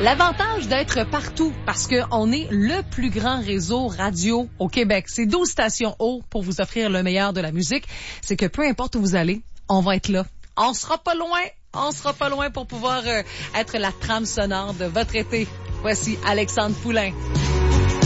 L'avantage d'être partout, parce qu'on est le plus grand réseau radio au Québec. C'est 12 stations haut pour vous offrir le meilleur de la musique. C'est que peu importe où vous allez, on va être là. On sera pas loin. On sera pas loin pour pouvoir être la trame sonore de votre été. Voici Alexandre Poulain.